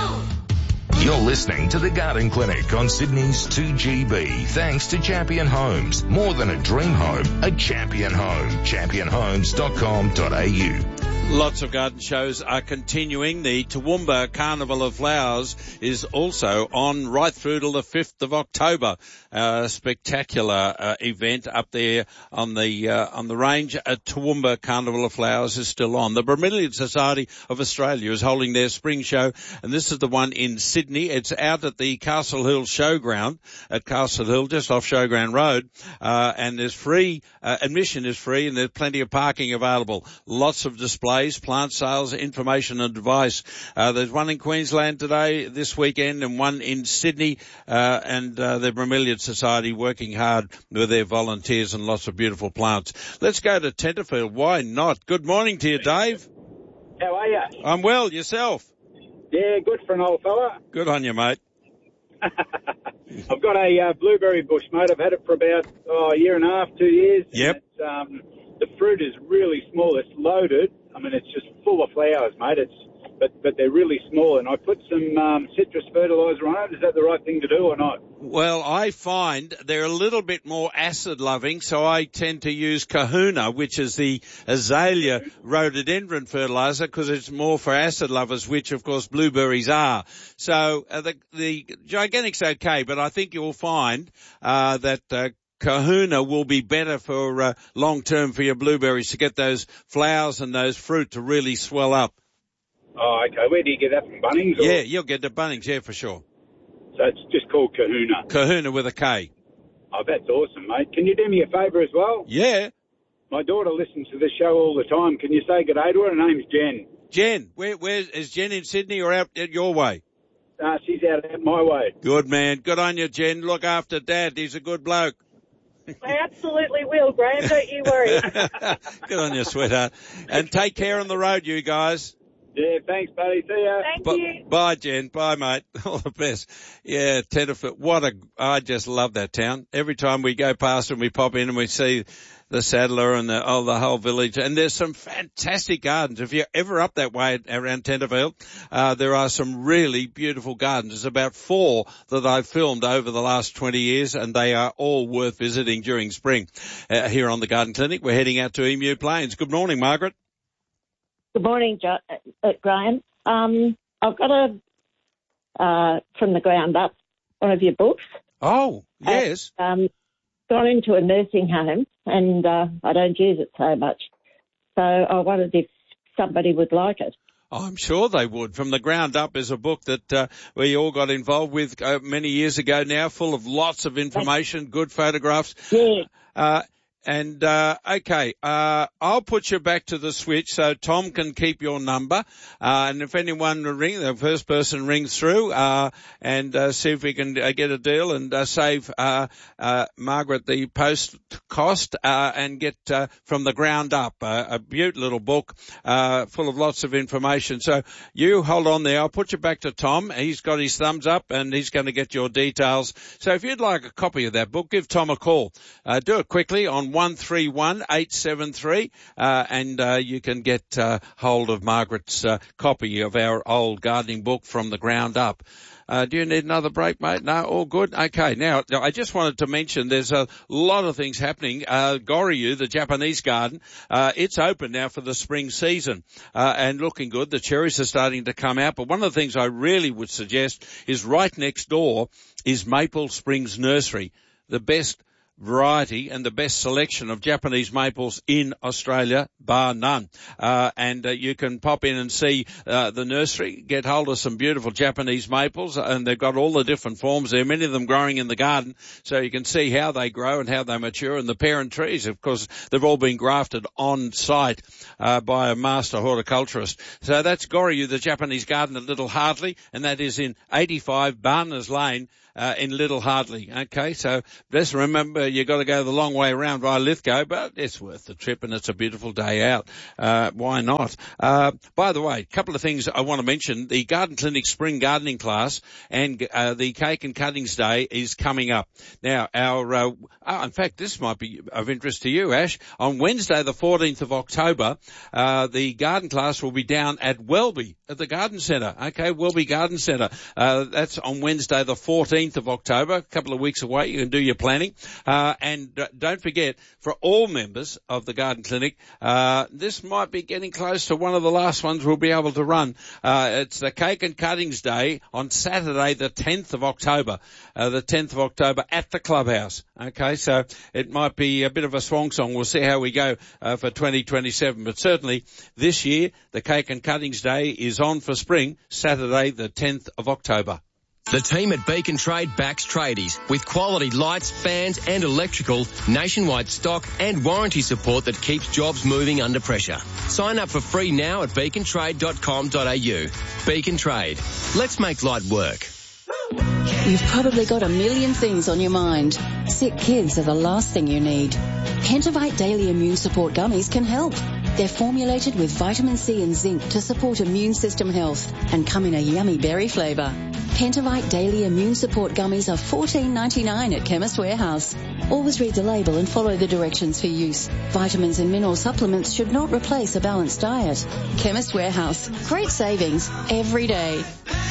You're listening to the Garden Clinic on Sydney's two G B. Thanks to Champion Homes. More than a dream home, a champion home. champion homes dot com dot a u. Lots of garden shows are continuing. The Toowoomba Carnival of Flowers is also on right through till the fifth of October. A spectacular uh, event up there on the uh, on the range. A Toowoomba Carnival of Flowers is still on. The Bromeliad Society of Australia is holding their spring show, and this is the one in Sydney. It's out at the Castle Hill Showground at Castle Hill, just off Showground Road, uh, and there's free, uh, admission is free, and there's plenty of parking available. Lots of displays, plant sales, information and advice. Uh, there's one in Queensland today, this weekend, and one in Sydney, uh, and uh, the Bromeliad Society working hard with their volunteers and lots of beautiful plants. Let's go to Tenterfield. Why not? Good morning to you, Dave. How are you? I'm well. Yourself? Yeah, good for an old fella. Good on you, mate. I've got a uh, blueberry bush, mate. I've had it for about oh, a year and a half, two years. Yep. It's, um, the fruit is really small. It's loaded. I mean, it's just full of flowers, mate. It's but but they're really small. And I put some um, citrus fertiliser on it. Is that the right thing to do or not? Well, I find they're a little bit more acid-loving, so I tend to use Kahuna, which is the azalea rhododendron fertiliser, because it's more for acid lovers, which, of course, blueberries are. So uh, the, the Giganic's okay, but I think you'll find uh, that uh, Kahuna will be better for uh, long-term for your blueberries to get those flowers and those fruit to really swell up. Oh, okay. Where do you get that from, Bunnings? Or? Yeah, you'll get the Bunnings, yeah, for sure. So it's just called Kahuna. Kahuna with a K. Oh, that's awesome, mate. Can you do me a favour as well? Yeah. My daughter listens to this show all the time. Can you say good day to her? Her name's Jen. Jen, where, where is Jen in Sydney or out your way? Uh, she's out my way. Good, man. Good on you, Jen. Look after Dad. He's a good bloke. I absolutely will, Graham. Don't you worry. Good on you, sweetheart. And take care on the road, you guys. Yeah, thanks, buddy. See ya. Thank B- you. Bye, Jen. Bye, mate. All the best. Yeah, Tenterfield. What a, I just love that town. Every time we go past and we pop in and we see the Saddler and the, oh, the whole village. And there's some fantastic gardens. If you're ever up that way around Tenterfield, uh, there are some really beautiful gardens. There's about four that I've filmed over the last twenty years, and they are all worth visiting during spring. Uh, here on the Garden Clinic, we're heading out to Emu Plains. Good morning, Margaret. Good morning, jo- uh, Graham. Um, I've got a uh, from the ground up, one of your books. Oh, yes. And, um, gone into a nursing home, and uh, I don't use it so much. So I wondered if somebody would like it. I'm sure they would. From the Ground Up is a book that uh, we all got involved with uh, many years ago now, full of lots of information, good photographs. Yeah. Uh, and, uh, okay, uh, I'll put you back to the switch so Tom can keep your number. Uh, and if anyone ring, the first person rings through, uh, and, uh, see if we can uh, get a deal and, uh, save, uh, uh, Margaret the post cost, uh, and get, uh, From the Ground Up, uh, a beaut little book, uh, full of lots of information. So you hold on there. I'll put you back to Tom. He's got his thumbs up and he's going to get your details. So if you'd like a copy of that book, give Tom a call. Uh, do it quickly on one three one eight seven three, uh, and, uh, you can get, uh, hold of Margaret's, uh, copy of our old gardening book From the Ground Up. Uh, do you need another break, mate? No, all good? Okay, now, I just wanted to mention there's a lot of things happening. Uh, Goryu, the Japanese garden, uh, it's open now for the spring season, uh, and looking good. The cherries are starting to come out, but one of the things I really would suggest is right next door is Maple Springs Nursery, the best variety and the best selection of Japanese maples in Australia, bar none. Uh, and uh, you can pop in and see uh, the nursery, get hold of some beautiful Japanese maples, and they've got all the different forms there, many of them growing in the garden, so you can see how they grow and how they mature. And the parent trees, of course, they've all been grafted on site uh, by a master horticulturist. So that's Goryu, the Japanese garden at Little Hartley, and that is in eighty-five Barners Lane, Uh, in Little Hartley. Okay, so just remember you got to go the long way around via Lithgow, but it's worth the trip and it's a beautiful day out. Uh, why not? Uh, by the way, a couple of things I want to mention. The Garden Clinic Spring Gardening Class and uh, the Cake and Cuttings Day is coming up. Now, our, uh, oh, in fact, this might be of interest to you, Ash. On Wednesday, the fourteenth of October, uh, the garden class will be down at Welby at the Garden Centre. Okay, Welby Garden Centre. Uh, that's on Wednesday, the fourteenth of October, a couple of weeks away. You can do your planning. Uh, and uh, don't forget, for all members of the Garden Clinic, uh, this might be getting close to one of the last ones we'll be able to run. Uh, it's the Cake and Cuttings Day on Saturday, the tenth of October, uh, the tenth of October at the Clubhouse. Okay, so it might be a bit of a swan song. We'll see how we go uh, for twenty twenty-seven. But certainly this year, the Cake and Cuttings Day is on for spring, Saturday, the tenth of October. The team at Beacon Trade backs tradies with quality lights, fans and electrical, nationwide stock and warranty support that keeps jobs moving under pressure. Sign up for free now at beacon trade dot com dot a u. Beacon Trade. Let's make light work. You've probably got a million things on your mind. Sick kids are the last thing you need. Pentavite Daily Immune Support Gummies can help. They're formulated with vitamin C and zinc to support immune system health and come in a yummy berry flavour. Pentavite Daily Immune Support Gummies are fourteen ninety-nine at Chemist Warehouse. Always read the label and follow the directions for use. Vitamins and mineral supplements should not replace a balanced diet. Chemist Warehouse. Great savings every day.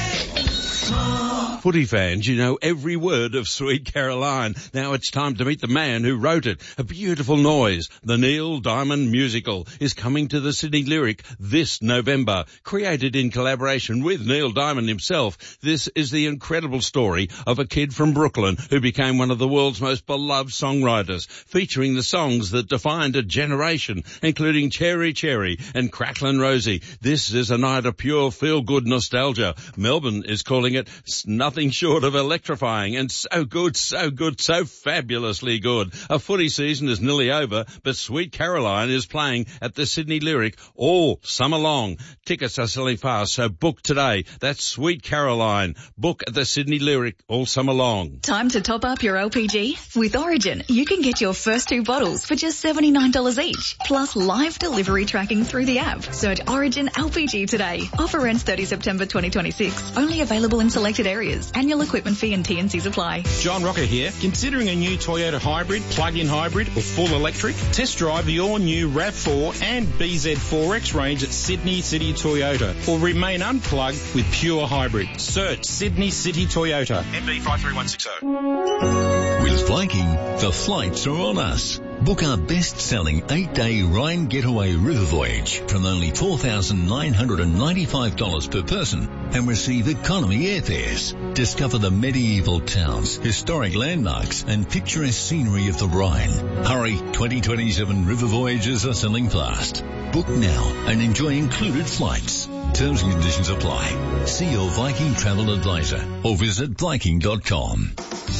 Footy fans, you know every word of Sweet Caroline. Now it's time to meet the man who wrote it. A Beautiful Noise, the Neil Diamond musical, is coming to the Sydney Lyric this November. Created in collaboration with Neil Diamond himself, this is the incredible story of a kid from Brooklyn who became one of the world's most beloved songwriters, featuring the songs that defined a generation, including Cherry Cherry and Cracklin' Rosie. This is a night of pure feel-good nostalgia. Melbourne is calling it nothing short of electrifying, and so good, so good, so fabulously good. A footy season is nearly over, but Sweet Caroline is playing at the Sydney Lyric all summer long. Tickets are selling fast, so book today. That's Sweet Caroline. Book at the Sydney Lyric all summer long. Time to top up your L P G? With Origin, you can get your first two bottles for just seventy-nine dollars each, plus live delivery tracking through the app. Search Origin L P G today. Offer ends thirtieth September twenty twenty-six. Only available in selected areas. Annual equipment fee and T and Cs apply. John Rocker here. Considering a new Toyota hybrid, plug-in hybrid or full electric? Test drive the all-new RAV four and B Z four X range at Sydney City Toyota, or remain unplugged with pure hybrid. Search Sydney City Toyota. M B five three one six zero. With Viking, the flights are on us. Book our best-selling eight-day Rhine Getaway River Voyage from only four thousand nine hundred ninety-five dollars per person and receive economy airfares. Discover the medieval towns, historic landmarks and picturesque scenery of the Rhine. Hurry, twenty twenty-seven river voyages are selling fast. Book now and enjoy included flights. Terms and conditions apply. See your Viking travel advisor or visit Viking dot com.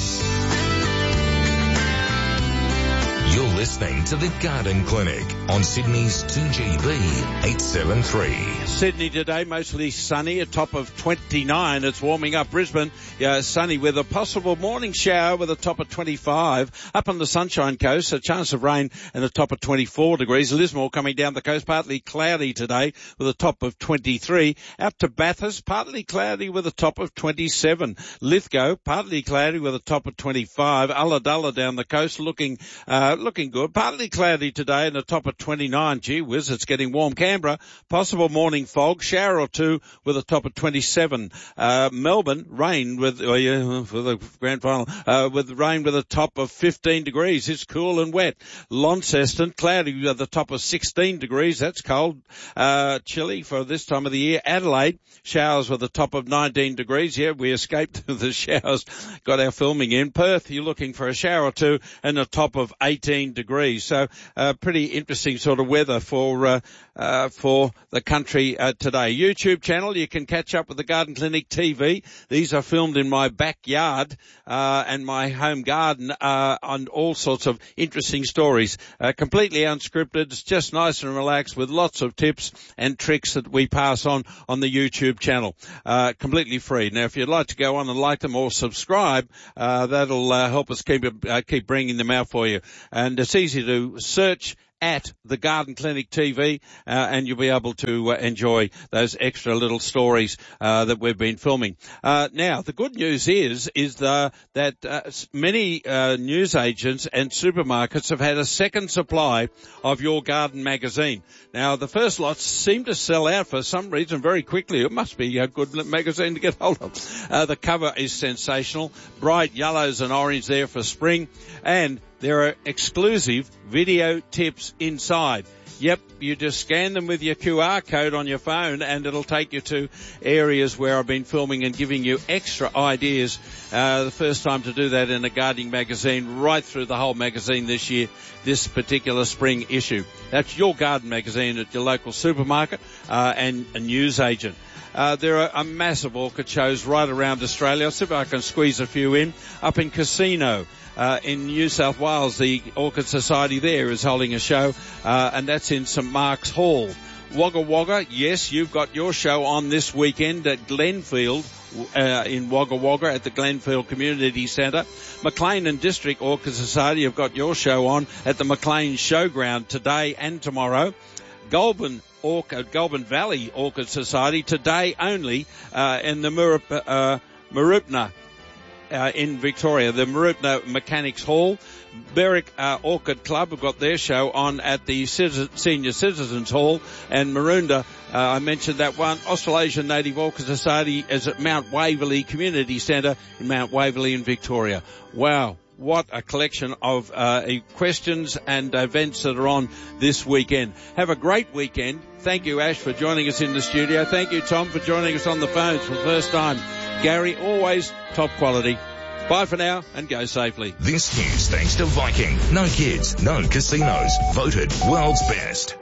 You're listening to the Garden Clinic on Sydney's two G B eight seventy-three. Sydney today, mostly sunny, a top of twenty-nine. It's warming up. Brisbane, yeah, sunny with a possible morning shower with a top of twenty-five. Up on the Sunshine Coast, a chance of rain and a top of twenty-four degrees. Lismore coming down the coast, partly cloudy today with a top of twenty-three. Out to Bathurst, partly cloudy with a top of twenty-seven. Lithgow, partly cloudy with a top of twenty-five. Ulladulla down the coast, looking uh, looking good. Partly cloudy today and a top of twenty-nine. Gee whiz, it's getting warm. Canberra, possible morning fog, shower or two with a top of twenty-seven. Uh, Melbourne, rain with, oh yeah, for the grand final, uh, with rain with a top of fifteen degrees. It's cool and wet. Launceston, cloudy with a top of sixteen degrees. That's cold, uh, chilly for this time of the year. Adelaide, showers with a top of nineteen degrees. Yeah, we escaped the showers, got our filming in. Perth, you're looking for a shower or two and a top of eighteen degrees. So, uh, pretty interesting sort of weather for, uh, uh, for the country, uh, today. YouTube channel, you can catch up with the Garden Clinic T V. These are filmed in my backyard, uh, and my home garden, uh, on all sorts of interesting stories. Uh, completely unscripted. It's just nice and relaxed with lots of tips and tricks that we pass on on the YouTube channel. Uh, completely free. Now, if you'd like to go on and like them or subscribe, uh, that'll, uh, help us keep, uh, keep bringing them out for you. And it's easy to search at the Garden Clinic T V, uh, and you'll be able to uh, enjoy those extra little stories uh, that we've been filming. Uh, now, the good news is is the, that uh, many uh, news agents and supermarkets have had a second supply of Your Garden magazine. Now, the first lots seem to sell out for some reason very quickly. It must be a good magazine to get hold of. Uh, the cover is sensational. Bright yellows and orange there for spring, and there are exclusive video tips inside. Yep, you just scan them with your Q R code on your phone and it'll take you to areas where I've been filming and giving you extra ideas. Uh, the first time to do that in a gardening magazine right through the whole magazine this year, this particular spring issue. That's Your Garden magazine at your local supermarket, uh, and a news agent. Uh, there are a massive orchid shows right around Australia. I'll see if I can squeeze a few in. Up in Casino, uh, in New South Wales, the Orchid Society there is holding a show, uh, and that's in St Mark's Hall. Wagga Wagga, yes, you've got your show on this weekend at Glenfield, uh, in Wagga Wagga at the Glenfield Community Centre. Maclean and District Orchid Society have got your show on at the Maclean Showground today and tomorrow. Goulburn Orchid, Goulburn Valley Orchid Society today only, uh, in the Murup, uh, Marupna, uh, in Victoria, the Marupna Mechanics Hall. Berwick uh, Orchid Club have got their show on at the Senior Citizens Hall, and Maroondah, uh, I mentioned that one. Australasian Native Orchid Society is at Mount Waverley Community Centre in Mount Waverley in Victoria. Wow. What a collection of uh, questions and events that are on this weekend. Have a great weekend. Thank you, Ash, for joining us in the studio. Thank you, Tom, for joining us on the phones for the first time. Gary, always top quality. Bye for now and go safely. This news thanks to Viking. No kids, no casinos. Voted world's best.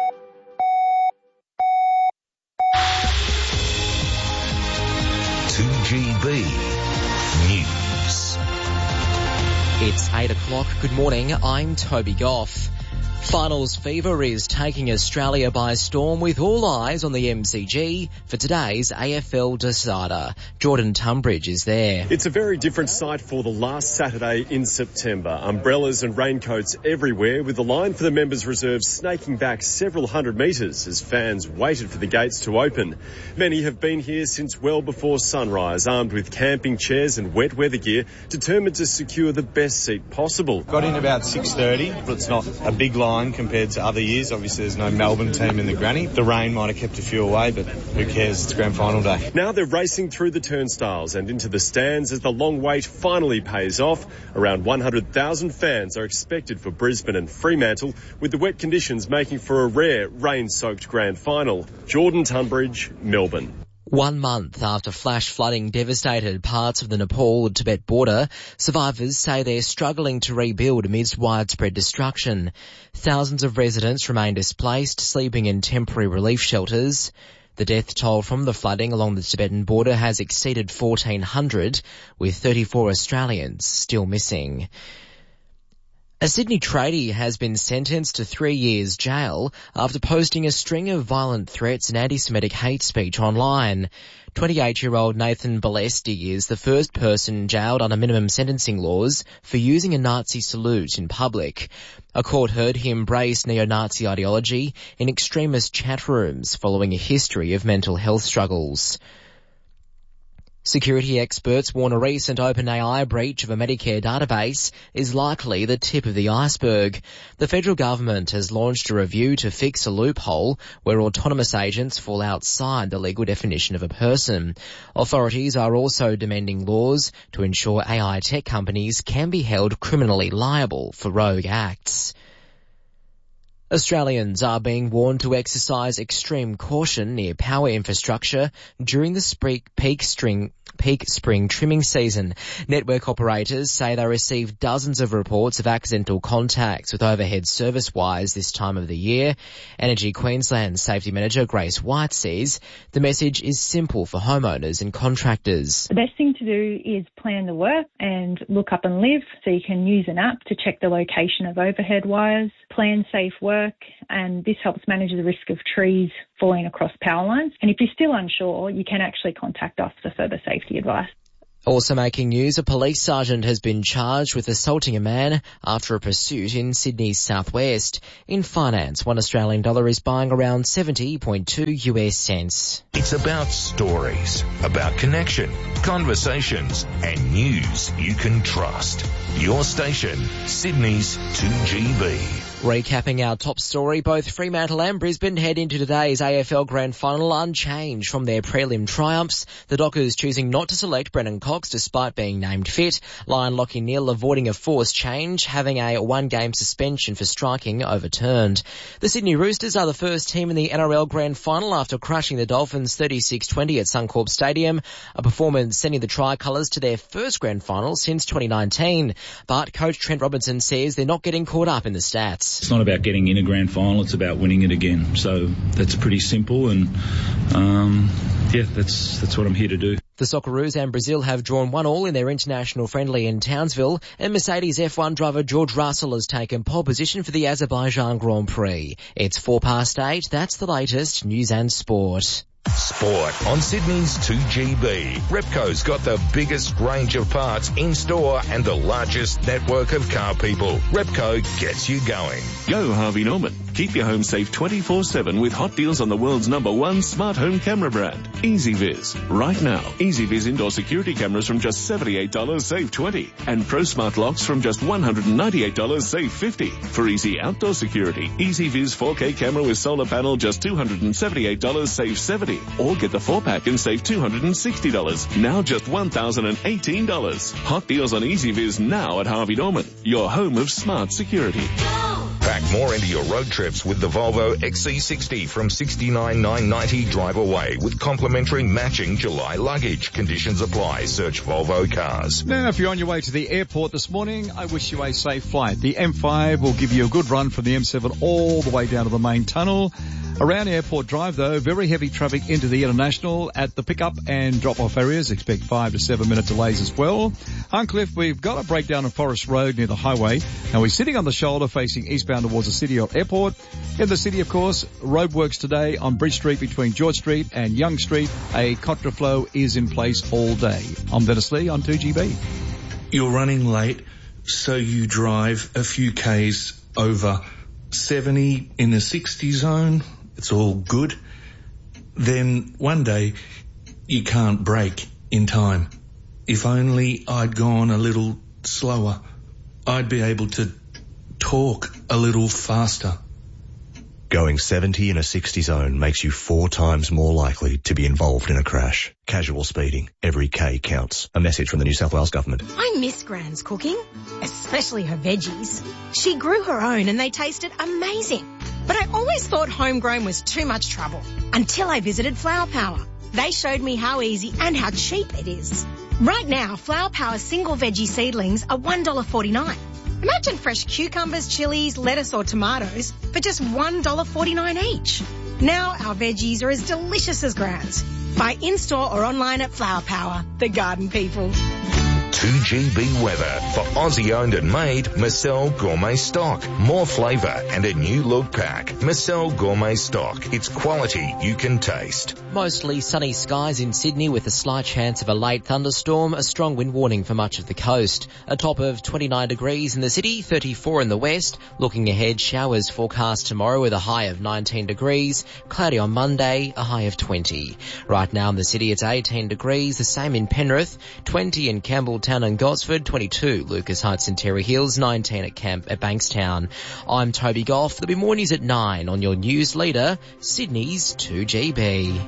two G B News. It's eight o'clock. Good morning. I'm Toby Goff. Finals fever is taking Australia by storm with all eyes on the M C G for today's A F L decider. Jordan Tunbridge is there. It's a very different sight for the last Saturday in September. Umbrellas and raincoats everywhere, with the line for the members' reserve snaking back several hundred metres as fans waited for the gates to open. Many have been here since well before sunrise, armed with camping chairs and wet weather gear, determined to secure the best seat possible. Got in about six thirty, but it's not a big line fine compared to other years. Obviously, there's no Melbourne team in the granny. The rain might have kept a few away, but who cares? It's grand final day. Now they're racing through the turnstiles and into the stands as the long wait finally pays off. Around one hundred thousand fans are expected for Brisbane and Fremantle, with the wet conditions making for a rare rain-soaked grand final. Jordan Tunbridge, Melbourne. One month after flash flooding devastated parts of the Nepal-Tibet border, survivors say they're struggling to rebuild amidst widespread destruction. Thousands of residents remain displaced, sleeping in temporary relief shelters. The death toll from the flooding along the Tibetan border has exceeded fourteen hundred, with thirty-four Australians still missing. A Sydney tradie has been sentenced to three years jail after posting a string of violent threats and anti-Semitic hate speech online. twenty-eight-year-old Nathan Balesti is the first person jailed under minimum sentencing laws for using a Nazi salute in public. A court heard him embrace neo-Nazi ideology in extremist chat rooms following a history of mental health struggles. Security experts warn a recent OpenAI breach of a Medicare database is likely the tip of the iceberg. The federal government has launched a review to fix a loophole where autonomous agents fall outside the legal definition of a person. Authorities are also amending laws to ensure A I tech companies can be held criminally liable for rogue acts. Australians are being warned to exercise extreme caution near power infrastructure during the spring, peak string peak spring trimming season. Network operators say they received dozens of reports of accidental contacts with overhead service wires this time of the year. Energy Queensland Safety Manager Grace White says the message is simple for homeowners and contractors. The best thing to do is plan the work and look up and live, so you can use an app to check the location of overhead wires, plan safe work, and this helps manage the risk of trees falling across power lines. And if you're still unsure, you can actually contact us for further safety advice. Also making news, a police sergeant has been charged with assaulting a man after a pursuit in Sydney's southwest. In finance, one Australian dollar is buying around seventy point two U S cents. It's about stories, about connection, conversations, and news you can trust. Your station, Sydney's two G B. Recapping our top story, both Fremantle and Brisbane head into today's A F L Grand Final unchanged from their prelim triumphs. The Dockers choosing not to select Brennan Cox despite being named fit. Lion Lockie Neal avoiding a forced change, having a one-game suspension for striking overturned. The Sydney Roosters are the first team in the N R L Grand Final after crushing the Dolphins thirty-six twenty at Suncorp Stadium, a performance sending the Tricolours to their first Grand Final since twenty nineteen. But coach Trent Robinson says they're not getting caught up in the stats. It's not about getting in a grand final, it's about winning it again. So that's pretty simple, and um, yeah, that's that's what I'm here to do. The Socceroos and Brazil have drawn one all in their international friendly in Townsville, and Mercedes F one driver George Russell has taken pole position for the Azerbaijan Grand Prix. It's four past eight. That's the latest news and sport. Sport on Sydney's two G B. Repco's got the biggest range of parts in store and the largest network of car people. Repco gets you going. Go Harvey Norman. Keep your home safe twenty-four seven with hot deals on the world's number one smart home camera brand, EasyViz. Right now, EasyViz indoor security cameras from just seventy-eight dollars, save twenty dollars. And Pro Smart locks from just one hundred ninety-eight dollars, save fifty dollars. For easy outdoor security, EasyViz four K camera with solar panel, just two hundred seventy-eight dollars, save seventy dollars. Or get the four pack and save two hundred sixty dollars. Now just one thousand eighteen dollars. Hot deals on EasyViz now at Harvey Norman, your home of smart security. Pack more into your road trips with the Volvo X C sixty from sixty-nine thousand nine hundred ninety dollars drive away with complimentary matching July luggage. Conditions apply. Search Volvo Cars. Now, if you're on your way to the airport this morning, I wish you a safe flight. The M five will give you a good run from the M seven all the way down to the main tunnel. Around Airport Drive, though, very heavy traffic into the International at the pickup and drop-off areas. Expect five to seven minute delays as well. Uncliffe, we've got a breakdown on Forest Road near the highway. Now, we're sitting on the shoulder facing eastbound towards the City Airport. In the city, of course, roadworks today on Bridge Street between George Street and Young Street. A contraflow is in place all day. I'm Dennis Lee on two G B. You're running late, so you drive a few Ks over seventy in the sixty zone. It's all good. Then one day you can't brake in time. If only I'd gone a little slower, I'd be able to talk a little faster. Going seventy in a sixty zone makes you four times more likely to be involved in a crash. Casual speeding. Every K counts. A message from the New South Wales Government. I miss Gran's cooking, especially her veggies. She grew her own and they tasted amazing. But I always thought homegrown was too much trouble until I visited Flower Power. They showed me how easy and how cheap it is. Right now, Flower Power single veggie seedlings are one dollar forty-nine. Imagine fresh cucumbers, chilies, lettuce or tomatoes for just one dollar forty-nine each. Now our veggies are as delicious as Gran's. Buy in-store or online at Flower Power, the garden people. two G B weather for Aussie owned and made Marcel Gourmet Stock. More flavour and a new look pack. Marcel Gourmet Stock. It's quality you can taste. Mostly sunny skies in Sydney with a slight chance of a late thunderstorm, a strong wind warning for much of the coast. A top of twenty-nine degrees in the city, thirty-four in the west. Looking ahead, showers forecast tomorrow with a high of nineteen degrees. Cloudy on Monday, a high of twenty. Right now in the city it's eighteen degrees, the same in Penrith, twenty in Campbelltown and Gosford, twenty-two Lucas Heights and Terry Hills, nineteen at Camp at Bankstown. I'm Toby Goff. There'll be more news at nine on your news leader, Sydney's two G B.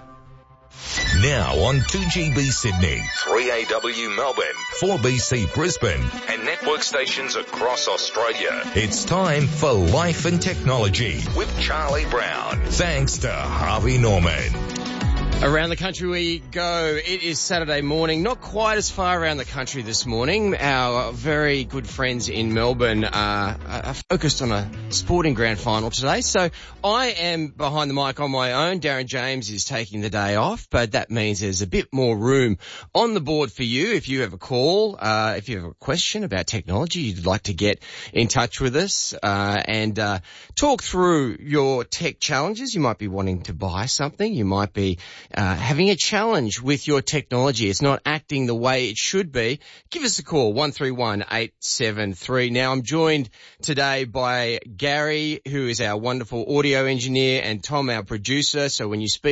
Now on two G B Sydney, three A W Melbourne, four B C Brisbane, and network stations across Australia. It's time for Life and Technology with Charlie Brown. Thanks to Harvey Norman. Around the country we go. It is Saturday morning, not quite as far around the country this morning. Our very good friends in Melbourne are, are focused on a sporting grand final today. So I am behind the mic on my own. Darren James is taking the day off, but that means there's a bit more room on the board for you. If you have a call, uh, if you have a question about technology, you'd like to get in touch with us uh, and uh, talk through your tech challenges. You might be wanting to buy something. You might be Uh, having a challenge with your technology. It's not acting the way it should be. Give us a call, one three one eight seven three. Now, I'm joined today by Gary, who is our wonderful audio engineer, and Tom, our producer. So when you speak